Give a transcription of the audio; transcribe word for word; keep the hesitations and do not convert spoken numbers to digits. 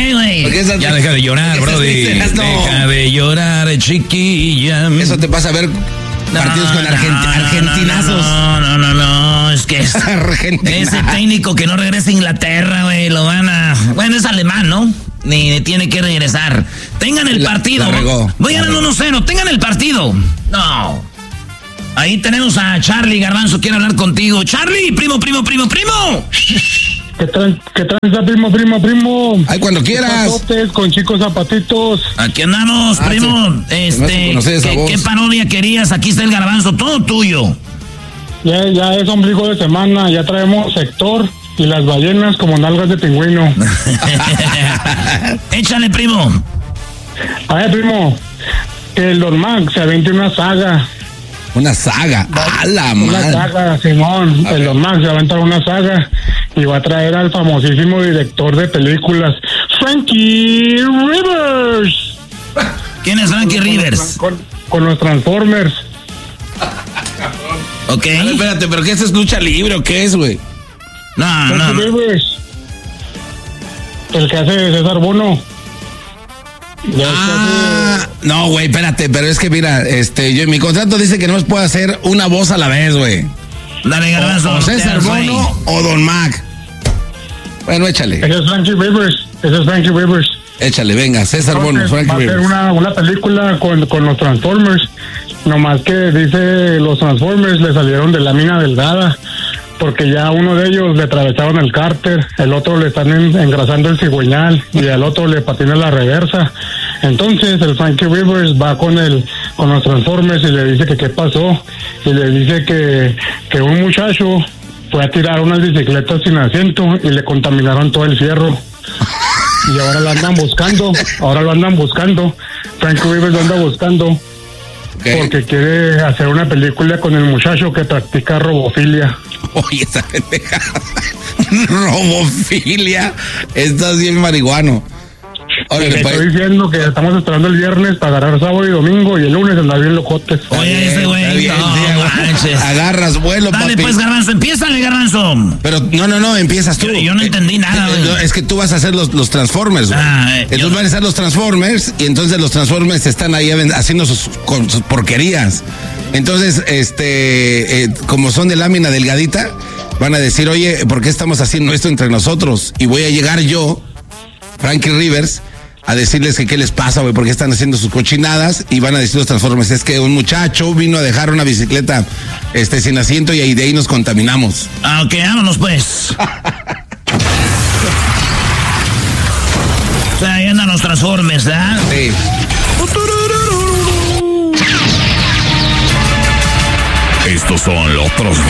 qué, güey? Ya deja de llorar, brody. No. Deja de llorar, chiquilla. Eso te pasa a ver partidos no, con argent no, no, argentinazos. No, no, no, no, es que es, ese técnico que no regresa a Inglaterra, güey, lo van a... Bueno, es alemán, ¿no? Ni tiene que regresar. Tengan el La, partido. la regó, Voy ganando uno cero, tengan el partido. No. Ahí tenemos a Charlie Garbanzo, quiere hablar contigo. Charlie, primo, primo, primo, primo. ¿Qué tal, qué tranza, primo, primo, primo? Ay, cuando quieras. Pasotes con chicos zapatitos. Aquí andamos, Ah, primo. sí. Este, ¿qué, ¿qué parodia querías? Aquí está el Garbanzo, todo tuyo. Ya, ya es ombligo de semana, ya traemos sector y las ballenas como nalgas de pingüino. Échale, primo. A ver, primo, que el Don Max se avente una saga. Una saga. ¡A la Una madre! saga, Simón. A El ver. Don Max se va a aventar una saga y va a traer al famosísimo director de películas, Frankie Rivers. ¿Quién es Frankie Rivers? Con, con los Transformers. Ok. A ver, espérate, ¿pero qué es lucha libre o qué es, güey? No, Frankie no. Rivers. El que hace César Bono. Ya Ah, no, güey, espérate, pero es que mira, este, yo, mi contrato dice que no se puede hacer una voz a la vez, güey. Dale, Garbanzo. O no César seas, güey. Bono o Don Mac. Bueno, échale, Ese es Frankie Rivers. Ese es Frankie Rivers. échale, venga, César Bono, Entonces, va a Frankie ser Rivers. una, una película con, con los Transformers. Nomás que dice los Transformers le salieron de lámina delgada. Porque ya uno de ellos le atravesaron el cárter, el otro le están en- engrasando el cigüeñal y al otro le patina la reversa. Entonces el Frankie Rivers va con el con los Transformers y le dice que qué pasó y le dice que, que un muchacho fue a tirar unas bicicletas sin asiento y le contaminaron todo el fierro. Y ahora lo andan buscando, ahora lo andan buscando. Frankie Rivers lo anda buscando Okay. porque quiere hacer una película con el muchacho que practica robofilia. Oye, esa pendeja. Robofilia. Estás bien marihuano. Órale, Le pues. estoy diciendo que estamos esperando el viernes para agarrar sábado y domingo y el lunes andar bien locotes. Oye, ese Está güey. bien, No, sí, manches. agarras vuelo, Dale, papi. pues, Garbanzo. Empiézale, Garbanzo. Pero no, no, no, empiezas tú. Yo- yo no entendí nada, Eh, güey. eh, Es que tú vas a hacer los, los Transformers, güey. Ah, eh, entonces yo- van a ser los Transformers y entonces los Transformers están ahí aven- haciendo sus, con sus porquerías. Entonces, este, eh, como son de lámina delgadita, van a decir, oye, ¿por qué estamos haciendo esto entre nosotros? Y voy a llegar yo, Frankie Rivers, a decirles que qué les pasa, güey, por qué están haciendo sus cochinadas, y van a decir los Transformers, es que un muchacho vino a dejar una bicicleta este, sin asiento y ahí de ahí nos contaminamos. Ah, ok, vámonos, pues. O sea, ahí andan los Transformers, ¿verdad? Sí. Estos son los Transformers.